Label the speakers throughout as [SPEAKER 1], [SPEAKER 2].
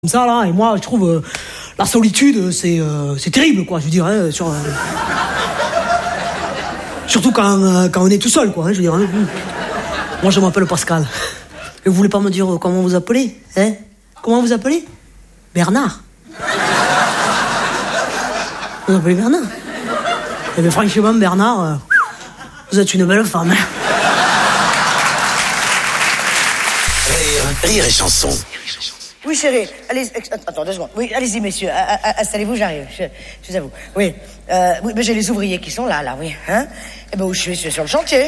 [SPEAKER 1] comme ça là, et moi je trouve la solitude c'est terrible quoi, je veux dire hein, surtout quand on est tout seul quoi, hein, je veux dire hein. Moi je m'appelle Pascal. Et vous voulez pas me dire comment vous appelez hein? Comment vous appelez? Bernard. Vous appelez Bernard? Eh bien franchement Bernard, vous êtes une belle femme hein.
[SPEAKER 2] Rire et chanson.
[SPEAKER 3] Oui, chérie, allez, attends 2 secondes. Oui, allez-y, messieurs, installez-vous, j'arrive, je vous avoue. Oui, oui, mais j'ai les ouvriers qui sont là, oui, hein. Eh ben, où je suis sur le chantier.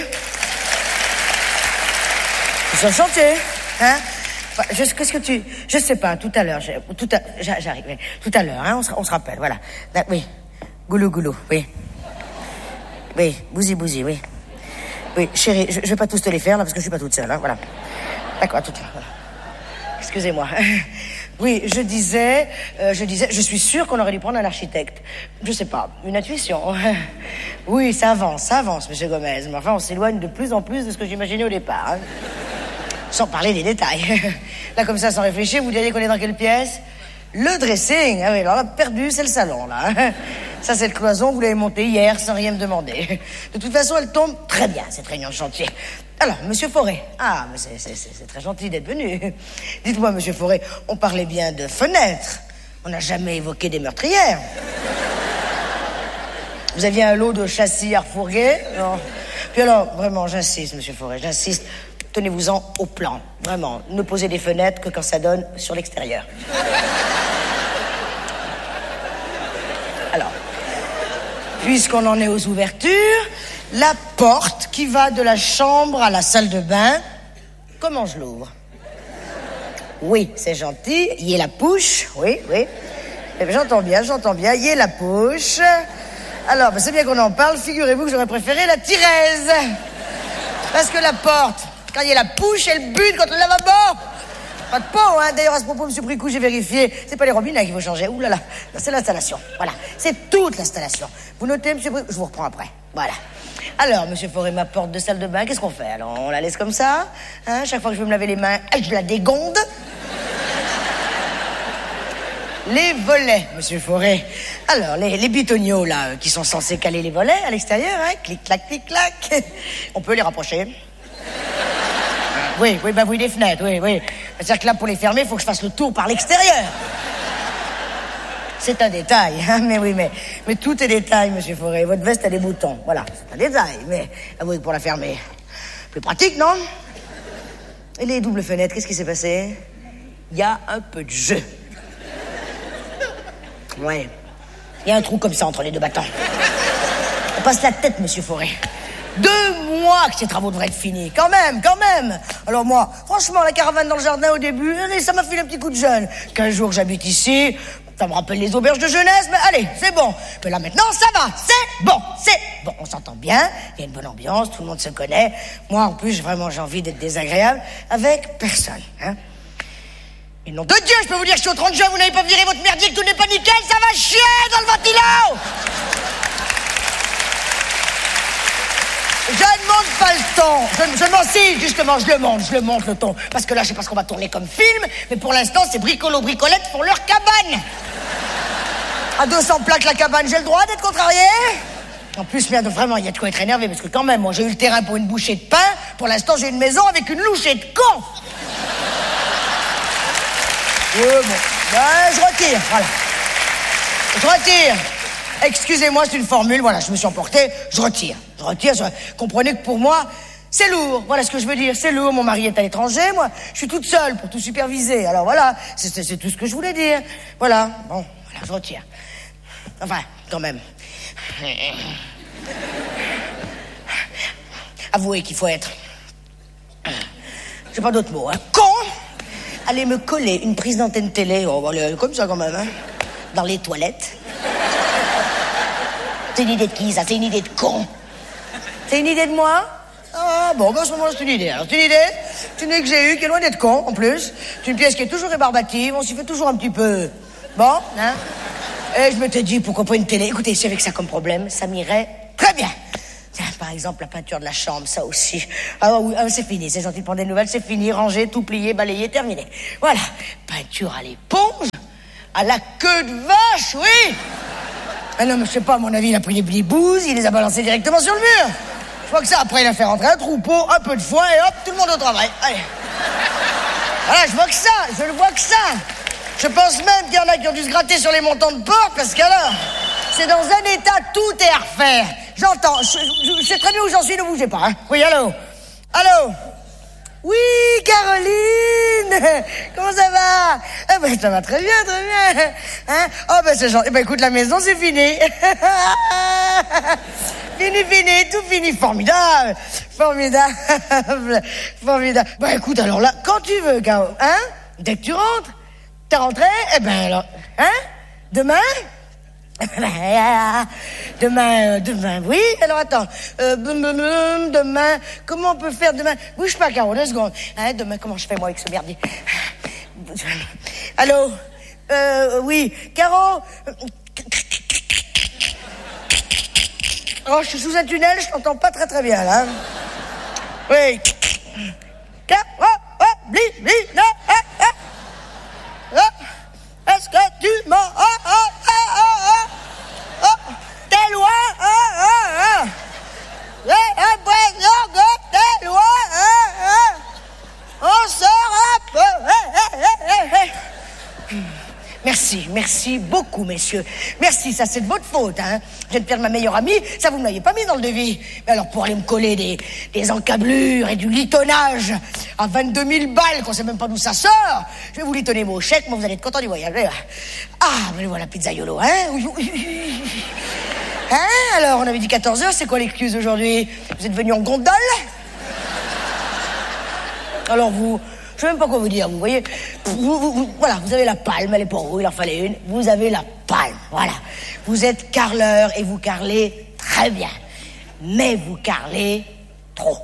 [SPEAKER 3] Je suis sur le chantier, hein. Qu'est-ce que tu... Je sais pas, tout à l'heure, j'arrive, oui. Tout à l'heure, hein, on se rappelle, voilà. Oui, goulou, oui. Oui, bousi, oui. Oui, chérie, je vais pas tous te les faire, là, parce que je suis pas toute seule, hein, voilà. D'accord, tout à l'heure, voilà. Excusez-moi. Oui, je disais, je suis sûre qu'on aurait dû prendre un architecte. Je sais pas, une intuition. Oui, ça avance, monsieur Gomez. Mais enfin, on s'éloigne de plus en plus de ce que j'imaginais au départ. Hein. Sans parler des détails. Là, comme ça, sans réfléchir, vous diriez qu'on est dans quelle pièce? Le dressing. Ah oui, alors là, perdu, c'est le salon, là. Ça, cette cloison, vous l'avez montée hier sans rien me demander. De toute façon, elle tombe très bien, cette réunion de chantier. Alors, monsieur Fauré. Ah, mais c'est très gentil d'être venu. Dites-moi, monsieur Fauré, on parlait bien de fenêtres. On n'a jamais évoqué des meurtrières. Vous aviez un lot de châssis à refourguer? Non. Puis alors, vraiment, j'insiste, monsieur Fauré, j'insiste. Tenez-vous-en au plan. Vraiment, ne posez des fenêtres que quand ça donne sur l'extérieur. Alors, puisqu'on en est aux ouvertures, la porte qui va de la chambre à la salle de bain, comment je l'ouvre? Oui, c'est gentil. Y est la pouche. Oui. Eh bien, j'entends bien. Y est la pouche. Alors, c'est bien qu'on en parle. Figurez-vous que j'aurais préféré la Thérèse. Parce que la porte, quand y est la pouche, elle bute contre le lavabo. Pas de peau, hein. D'ailleurs, à ce propos, monsieur Bricou, j'ai vérifié. C'est pas les robinets qu'il faut changer. Ouh là là. C'est l'installation. Voilà. C'est toute l'installation. Vous notez, monsieur Bricou? Je vous reprends après. Voilà. Alors, monsieur Fauré, ma porte de salle de bain, qu'est-ce qu'on fait? Alors, on la laisse comme ça, hein? Chaque fois que je veux me laver les mains, je la dégonde. Les volets, monsieur Fauré. Alors, les bitoniaux, là, qui sont censés caler les volets à l'extérieur, hein? Clic-clac, clic-clac. On peut les rapprocher. Oui, des fenêtres, oui. C'est-à-dire que là, pour les fermer, il faut que je fasse le tour par l'extérieur. C'est un détail, hein, mais oui, mais tout est détail, monsieur Fauré. Votre veste a des boutons, voilà, c'est un détail, mais avouez que pour la fermer, plus pratique, non? Et les doubles fenêtres, qu'est-ce qui s'est passé? Il y a un peu de jeu. Ouais, il y a un trou comme ça entre les 2 battants. On passe la tête, monsieur Fauré. 2 mois que ces travaux devraient être finis, quand même. Alors moi, franchement, la caravane dans le jardin au début, ça m'a filé un petit coup de jeune. 15 jours que j'habite ici, ça me rappelle les auberges de jeunesse, mais allez, c'est bon. Mais là maintenant, ça va, c'est bon. On s'entend bien, il y a une bonne ambiance, tout le monde se connaît. Moi, en plus, j'ai envie d'être désagréable avec personne, hein. Et nom de Dieu, je peux vous dire que je suis au 30 juin, vous n'avez pas viré votre merdier, que tout n'est pas nickel, ça va chier dans le ventilo! Je ne monte pas le ton. Si, justement, je le monte le ton. Parce que là, je sais pas ce qu'on va tourner comme film, mais pour l'instant, c'est bricolo-bricolette pour leur cabane. À 200 plaques la cabane, j'ai le droit d'être contrarié? En plus, merde, vraiment, il y a de quoi être énervé, parce que quand même, moi, j'ai eu le terrain pour une bouchée de pain. Pour l'instant, j'ai une maison avec une louchée de con. Oui, bon. Ben, je retire, voilà. Je retire. Excusez-moi, c'est une formule, voilà, je me suis emporté, je retire. Comprenez que pour moi, c'est lourd, voilà ce que je veux dire, c'est lourd, mon mari est à l'étranger, moi, je suis toute seule pour tout superviser, alors voilà, c'est tout ce que je voulais dire. Voilà, bon, voilà, je retire. Enfin, quand même. Avouez qu'il faut être... J'ai pas d'autres mots, hein. Con! Allez me coller une prise d'antenne télé, oh, comme ça quand même, hein, dans les toilettes. C'est une idée de qui, ça? C'est une idée de con. C'est une idée de moi? Ah, bon, à ce moment-là, c'est une idée. Alors, c'est une idée que j'ai eue, qui est loin d'être con, en plus. C'est une pièce qui est toujours rébarbative, on s'y fait toujours un petit peu... Bon, hein? Et je m'étais dit, pourquoi pas une télé? Écoutez, si avec ça comme problème, ça m'irait très bien. Tiens, par exemple, la peinture de la chambre, ça aussi. Ah oui, c'est fini, c'est gentil de prendre des nouvelles, c'est fini, rangé, tout plié, balayé, terminé. Voilà, peinture à l'éponge, à la queue de vache, oui. Ah non, mais je sais pas, à mon avis, il a pris des bouses, il les a balancés directement sur le mur. Je vois que ça, après, il a fait rentrer un troupeau, un peu de foin, et hop, tout le monde au travail. Allez. Voilà, je vois que ça, je ne vois que ça. Je pense même qu'il y en a qui ont dû se gratter sur les montants de porte, parce qu'alors, c'est dans un état, tout est à refaire. J'entends, je sais très bien où j'en suis, ne bougez pas. Hein. Oui, allô? Allô? Oui, Caroline! Comment ça va? Eh ben, ça va très bien, très bien. Hein? Oh, ben, c'est gentil. Eh ben, écoute, la maison, c'est fini. Fini, tout fini. Formidable. Formidable. Ben, écoute, alors là, quand tu veux, Caro, hein? Dès que tu rentres, t'es rentré, eh ben, alors, hein? Demain, oui. Alors attends, demain, comment on peut faire demain? Bouge pas, Caro, 2 secondes. Hein, demain, comment je fais moi avec ce merdier? Allô? Oui, Caro. Oh, je suis sous un tunnel, je t'entends pas très bien là. Oui. Est-ce que tu m'en... T'es loin, j'ai l'impression que t'es loin, on sort un peu. Merci beaucoup, messieurs. Merci, ça c'est de votre faute, hein. Je viens de perdre ma meilleure amie, ça vous ne m'aviez pas mis dans le devis. Mais alors pour aller me coller des encablures et du litonnage à 22 000 balles, qu'on sait même pas d'où ça sort, je vais vous litonner vos chèques, moi vous allez être content du voyage. Ah, mais voilà, pizzaiolo, hein. Hein, alors on avait dit 14h, c'est quoi l'excuse aujourd'hui? Vous êtes venu en gondole? Alors vous... Je sais même pas quoi vous dire, vous voyez. Voilà, vous avez la palme, elle est pour vous, il en fallait une. Vous avez la palme, voilà. Vous êtes carleur et vous carlez très bien. Mais vous carlez trop.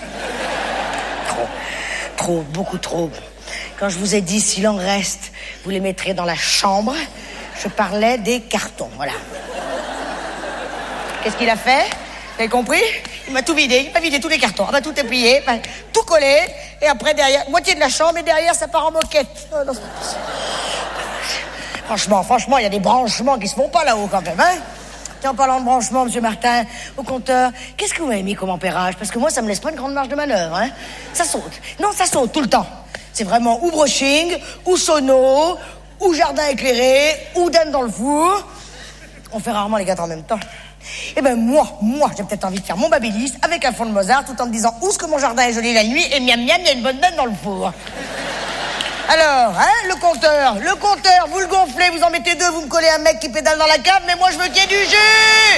[SPEAKER 3] Trop, beaucoup trop. Quand je vous ai dit, s'il en reste, vous les mettrez dans la chambre, je parlais des cartons, voilà. Qu'est-ce qu'il a fait? Vous avez compris? Il m'a tout vidé, il m'a vidé tous les cartons. Ah bah, tout est plié, bah, tout collé, et après derrière, moitié de la chambre, et derrière ça part en moquette. Oh, non, franchement, il y a des branchements qui se font pas là-haut quand même, hein. Tiens, en parlant de branchements, monsieur Martin, au compteur, qu'est-ce que vous m'avez mis comme ampérage? Parce que moi, ça me laisse pas une grande marge de manœuvre, hein. Ça saute. Non, ça saute tout le temps. C'est vraiment ou brushing, ou sono, ou jardin éclairé, ou dinde dans le four. On fait rarement les 4 en même temps. Eh ben moi, j'ai peut-être envie de faire mon babyliss avec un fond de Mozart tout en me disant où est-ce que mon jardin est joli la nuit et miam miam, il y a une bonne dinde dans le four. Alors, hein, le compteur, vous le gonflez, vous en mettez 2, vous me collez un mec qui pédale dans la cave, mais moi je veux qu'il y ait du jus.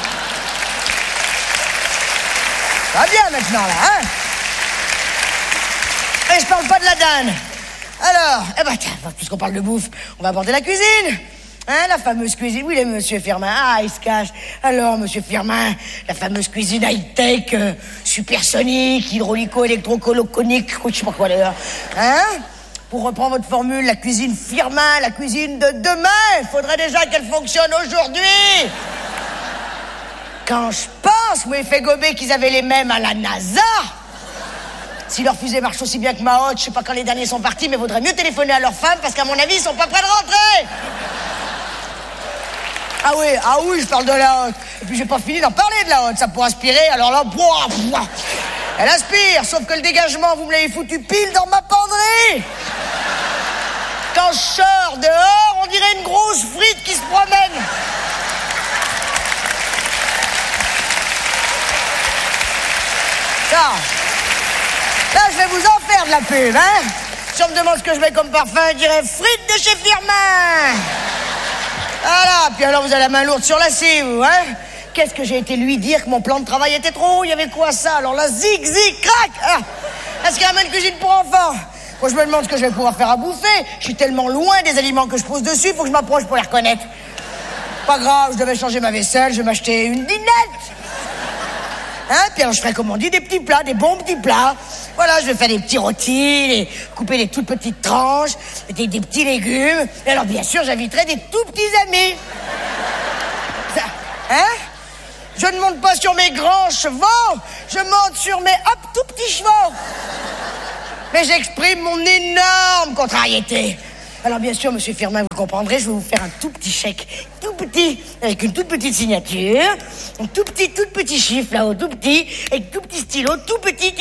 [SPEAKER 3] Ça va bien maintenant là, hein. Et je parle pas de la dinde. Alors, eh ben tiens, puisqu'on parle de bouffe, on va aborder la cuisine. Hein, la fameuse cuisine. Oui, monsieur Firmin. Ah, il se cache. Alors, monsieur Firmin, la fameuse cuisine high-tech, supersonique, hydraulico-électrocoloconique, je sais pas quoi d'ailleurs. Hein? Pour reprendre votre formule, la cuisine Firmin, la cuisine de demain, il faudrait déjà qu'elle fonctionne aujourd'hui. Quand je pense, moi, fait gober qu'ils avaient les mêmes à la NASA. Si leur fusée marche aussi bien que ma haute, je sais pas quand les derniers sont partis, mais vaudrait mieux téléphoner à leurs femmes parce qu'à mon avis, ils sont pas prêts de rentrer. Ah oui, je parle de la haute. Et puis j'ai pas fini d'en parler de la haute. Ça pourrait aspirer, alors là, elle aspire, sauf que le dégagement, vous me l'avez foutu pile dans ma penderie. Quand je sors dehors, on dirait une grosse frite qui se promène. Là, je vais vous en faire de la pub, hein. Si on me demande ce que je mets comme parfum, je dirais frites de chez Firmin. Voilà, puis alors vous avez la main lourde sur la scie, vous, hein. Qu'est-ce que j'ai été lui dire que mon plan de travail était trop haut? Il y avait quoi ça? Alors là, zig, crac. Ah. Est-ce qu'il y a même une cuisine pour enfants? Moi, je me demande ce que je vais pouvoir faire à bouffer. Je suis tellement loin des aliments que je pose dessus, faut que je m'approche pour les reconnaître. Pas grave, je devais changer ma vaisselle, je vais m'acheter une dinette. Hein? Puis alors, je ferai, comme on dit, des petits plats, des bons petits plats. Voilà, je vais faire des petits rôtis, couper des toutes petites tranches, des petits légumes. Et alors, bien sûr, j'inviterai des tout petits amis. Hein? Je ne monte pas sur mes grands chevaux, je monte sur mes tout petits chevaux. Mais j'exprime mon énorme contrariété. Alors bien sûr, monsieur Firmin, vous comprendrez, je vais vous faire un tout petit chèque, tout petit, avec une toute petite signature, un toute petit chiffre là-haut, tout petit, avec tout petit stylo, tout petit,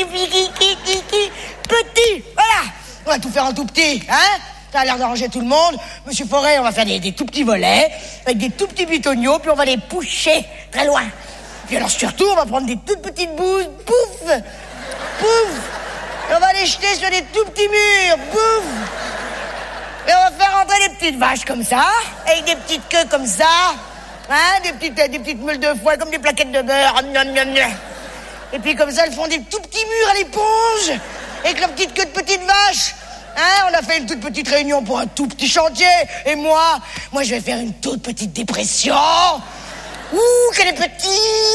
[SPEAKER 3] petit, voilà. On va tout faire en tout petit, hein. Ça a l'air d'arranger tout le monde. Monsieur Forêt, on va faire des tout petits volets, avec des tout petits butonniaux, puis on va les pousser très loin. Puis alors surtout, on va prendre des toutes petites bouses, pouf, pouf, et on va les jeter sur des tout petits murs, pouf. Et on va faire rentrer des petites vaches comme ça, avec des petites queues comme ça, hein, des petites meules de foie comme des plaquettes de beurre. Et puis comme ça, elles font des tout petits murs à l'éponge, avec leur petite queue de petite vache. Hein, on a fait une toute petite réunion pour un tout petit chantier. Et moi, je vais faire une toute petite dépression. Ouh, qu'elle est petite.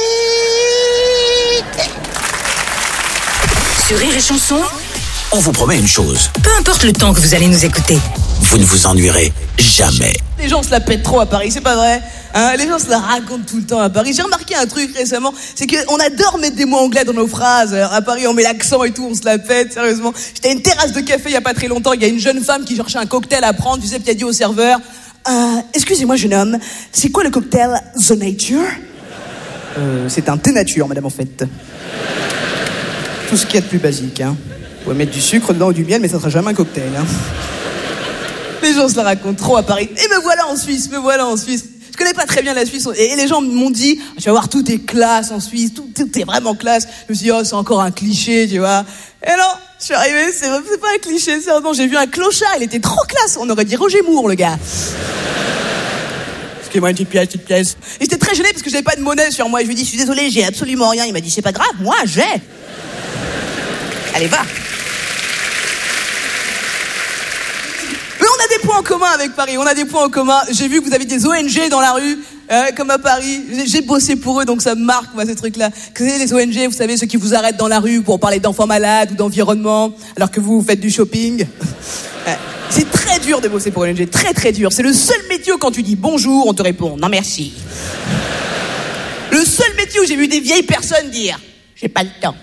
[SPEAKER 2] Sur Rire et Chanson,
[SPEAKER 4] on vous promet une chose.
[SPEAKER 2] Peu importe le temps que vous allez nous écouter,
[SPEAKER 4] vous ne vous ennuierez jamais.
[SPEAKER 1] Les gens se la pètent trop à Paris, c'est pas vrai, hein? Les gens se la racontent tout le temps à Paris. J'ai remarqué un truc récemment, c'est qu'on adore mettre des mots anglais dans nos phrases. À Paris, on met l'accent et tout, on se la pète, sérieusement. J'étais à une terrasse de café il y a pas très longtemps, il y a une jeune femme qui cherchait un cocktail à prendre, tu sais, qui a dit au serveur excusez-moi jeune homme, c'est quoi le cocktail The Nature? C'est un thé nature, madame, en fait. Tout ce qu'il y a de plus basique, hein. Vous pouvez mettre du sucre dedans ou du miel, mais ça sera jamais un cocktail, hein. Les gens se la racontent trop à Paris. Et me voilà en Suisse. Je connais pas très bien la Suisse. Et les gens m'ont dit, tu vas voir, tout est classe en Suisse. Tout est vraiment classe. Je me suis dit, c'est encore un cliché, tu vois. Et non, je suis arrivé, c'est pas un cliché, sérieusement. J'ai vu un clochard, il était trop classe. On aurait dit Roger Moore, le gars. Excusez-moi, une petite pièce. Et j'étais très gêné parce que j'avais pas de monnaie sur moi. Et je lui ai dit, je suis désolé, j'ai absolument rien. Il m'a dit, c'est pas grave, moi, j'ai. Allez, va. On a des points en commun avec Paris, J'ai vu que vous avez des ONG dans la rue, comme à Paris. J'ai bossé pour eux, donc ça me marque, moi, ces trucs-là. Vous savez, les ONG, vous savez, ceux qui vous arrêtent dans la rue pour parler d'enfants malades ou d'environnement, alors que vous faites du shopping. C'est très dur de bosser pour ONG, très très dur. C'est le seul métier où quand tu dis bonjour, on te répond non merci. Le seul métier où j'ai vu des vieilles personnes dire j'ai pas le temps.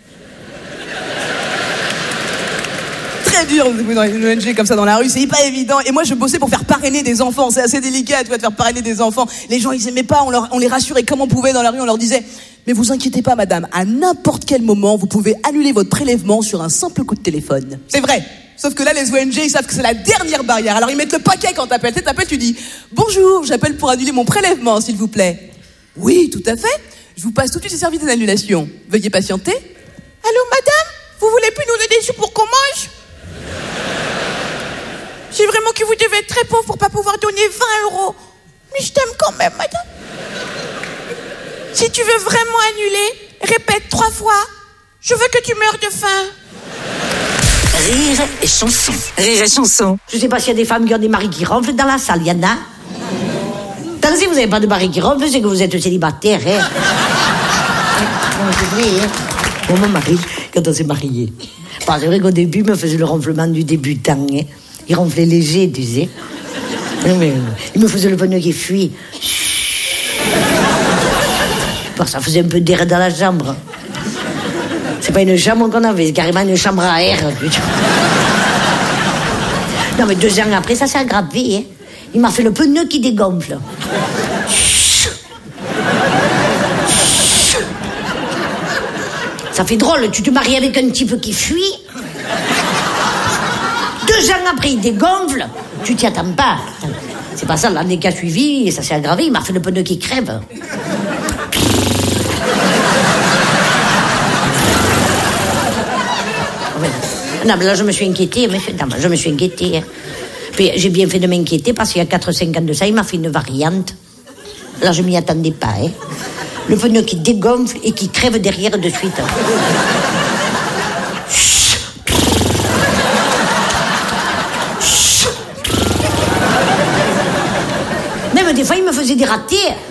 [SPEAKER 1] Très dur dans une ONG comme ça dans la rue, c'est pas évident. Et moi je bossais pour faire parrainer des enfants, c'est assez délicat, tu vois, de faire parrainer des enfants. Les gens ils aimaient pas, on les rassurait comme on pouvait dans la rue, on leur disait mais vous inquiétez pas madame, à n'importe quel moment vous pouvez annuler votre prélèvement sur un simple coup de téléphone. C'est vrai. Sauf que là les ONG ils savent que c'est la dernière barrière, alors ils mettent le paquet quand t'appelles. Tu t'appelles, tu dis bonjour, j'appelle pour annuler mon prélèvement s'il vous plaît. Oui tout à fait, je vous passe tout de suite les services d'annulation. Veuillez patienter. Allô madame, vous voulez plus nous aider pour qu'on mange? C'est vraiment que vous devez être très pauvre pour pas pouvoir donner 20 €. Mais je t'aime quand même, madame. Si tu veux vraiment annuler, répète 3 fois. Je veux que tu meurs de faim.
[SPEAKER 2] Rire et Chanson. Rire et Chanson.
[SPEAKER 3] Je sais pas s'il y a des femmes qui ont des maris qui ronflent dans la salle, il y en a. Tant que si vous n'avez pas de mari qui ronfle, c'est que vous êtes célibataire, hein. C'est vrai, hein. Moi, mon mari, quand on s'est mariés, c'est vrai qu'au début, il me faisait le ronflement du débutant, hein. Il ronflait léger, tu sais. Il me faisait le pneu qui fuit. Ça faisait un peu d'air dans la chambre. C'est pas une chambre qu'on avait, c'est carrément une chambre à air. Non, mais 2 ans après, ça s'est aggravé. Hein. Il m'a fait le pneu qui dégonfle. Ça fait drôle, tu te maries avec un type qui fuit. 2 ans après, il dégonfle. Tu t'y attends pas. C'est pas ça, l'année qui a suivi, ça s'est aggravé, il m'a fait le pneu qui crève. Non, mais là, je me suis inquiétée, monsieur. Non, je me suis inquiétée. Puis, j'ai bien fait de m'inquiéter parce qu'il y a 4-5 ans de ça, il m'a fait une variante. Là, je m'y attendais pas, hein. Le pneu qui dégonfle et qui crève derrière de suite. Même des fois, il me faisait des ratés.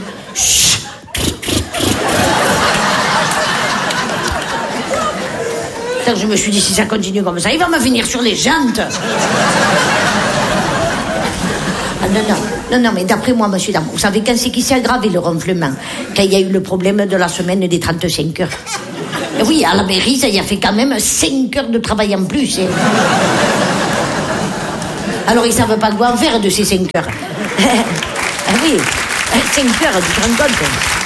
[SPEAKER 3] Je me suis dit, si ça continue comme ça, il va me venir sur les jantes. Ah non, non. Non, mais d'après moi, monsieur Dame, vous savez quand c'est qui s'est aggravé le ronflement? Quand il y a eu le problème de la semaine des 35 heures. Et oui, à la mairie, ça y a fait quand même 5 heures de travail en plus. Hein. Alors, ils savent pas quoi en faire de ces 5 heures. Ah oui, 5 heures, tu te rends compte?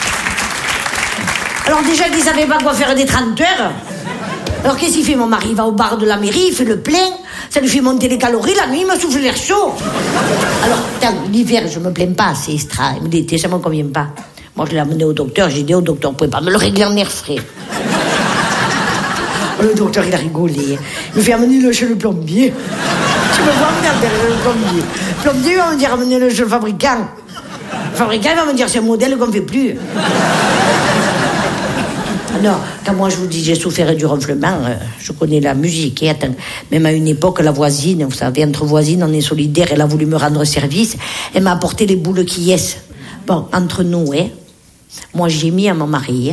[SPEAKER 3] Alors déjà qu'ils savaient pas quoi faire des 30 heures. Alors qu'est-ce qu'il fait, mon mari? Il va au bar de la mairie, il fait le plein, ça lui fait monter les calories, la nuit il me souffle l'air chaud. Alors, l'hiver, je me plains pas, c'est extra, mais l'été, ça me convient pas. Moi, je l'ai amené au docteur, j'ai dit au docteur, vous pouvez pas me le régler en air frais. Le docteur, il a rigolé. Il me fait amener-le chez le plombier. Tu me vois amener le plombier. Le plombier, il va me dire amenez-le chez le fabricant. Le fabricant, il va me dire c'est un modèle qu'on ne fait plus. Non, quand moi je vous dis j'ai souffert du ronflement, je connais la musique. Et attends, même à une époque, la voisine, vous savez, entre voisines, on est solidaires, elle a voulu me rendre service, elle m'a apporté les boules qui est. Bon, entre nous, hein, moi j'ai mis à mon mari. Hein.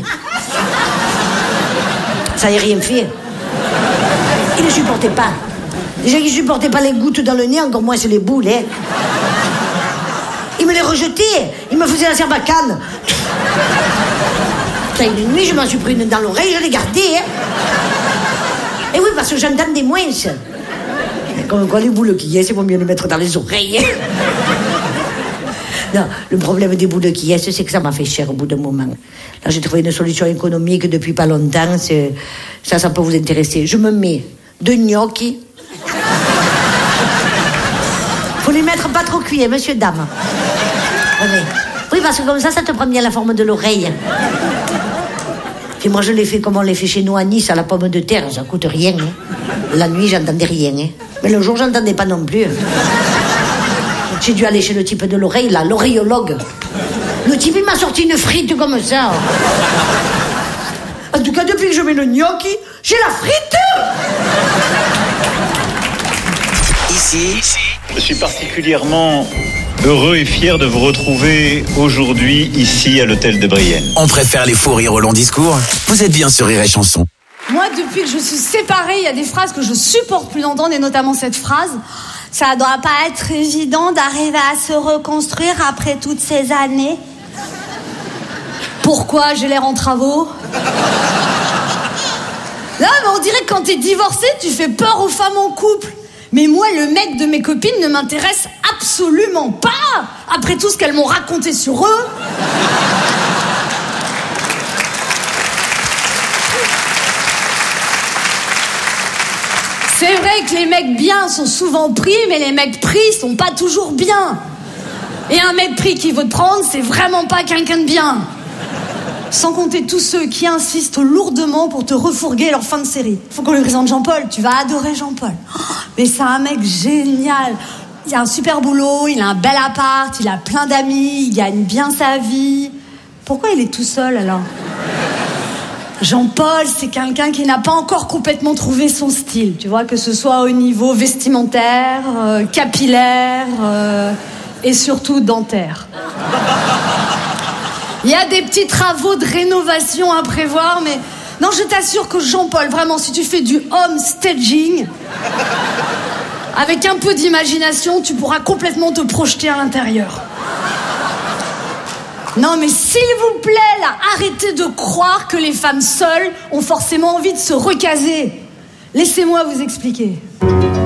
[SPEAKER 3] Ça n'a rien fait. Il ne supportait pas. Déjà qu'il ne supportait pas les gouttes dans le nez, encore moins c'est les boules. Hein. Il me les rejetait, il me faisait la serbacane. Une nuit, je m'en suis pris une dans l'oreille, je l'ai gardée. Hein. Et oui, parce que j'entends des moins. Comme quoi, les boules qui y est, c'est mieux les mettre dans les oreilles. Non, le problème des boules qui y est, c'est que ça m'a fait cher au bout d'un moment. Là, j'ai trouvé une solution économique depuis pas longtemps. Ça peut vous intéresser. Je me mets 2 gnocchis. Faut les mettre pas trop cuits, monsieur, dame. Oui, parce que comme ça te prend bien la forme de l'oreille. Puis moi, je l'ai fait comme on les fait chez nous à Nice, à la pomme de terre. Ça coûte rien. Hein. La nuit, j'entendais rien. Hein. Mais le jour, j'entendais pas non plus. J'ai dû aller chez le type de l'oreille, là, l'oreillologue. Le type, il m'a sorti une frite comme ça. En tout cas, depuis que je mets le gnocchi, j'ai la frite.
[SPEAKER 4] Ici,
[SPEAKER 5] je suis particulièrement heureux et fier de vous retrouver aujourd'hui ici à l'hôtel de Brienne.
[SPEAKER 4] on préfère les faux rires au long discours. Vous êtes bien sur Rire et Chanson.
[SPEAKER 6] Moi, depuis que je suis séparée, il y a des phrases que je supporte plus d'entendre, et notamment cette phrase. Ça doit pas être évident d'arriver à se reconstruire après toutes ces années. Pourquoi j'ai l'air en travaux? Non, mais on dirait que quand t'es divorcé, tu fais peur aux femmes en couple. Mais moi, le mec de mes copines ne m'intéresse absolument pas, après tout ce qu'elles m'ont raconté sur eux. C'est vrai que les mecs bien sont souvent pris, mais les mecs pris sont pas toujours bien. Et un mec pris qui veut te prendre, c'est vraiment pas quelqu'un de bien. Sans compter tous ceux qui insistent lourdement pour te refourguer leur fin de série. Faut qu'on lui présente Jean-Paul, tu vas adorer Jean-Paul. Oh, mais c'est un mec génial. Il a un super boulot, il a un bel appart, il a plein d'amis, il gagne bien sa vie. Pourquoi il est tout seul alors? Jean-Paul, c'est quelqu'un qui n'a pas encore complètement trouvé son style, tu vois, que ce soit au niveau vestimentaire, capillaire et surtout dentaire. Il y a des petits travaux de rénovation à prévoir, mais non, je t'assure que Jean-Paul, vraiment, si tu fais du home staging, avec un peu d'imagination, tu pourras complètement te projeter à l'intérieur. Non, mais s'il vous plaît, là, arrêtez de croire que les femmes seules ont forcément envie de se recaser. Laissez-moi vous expliquer.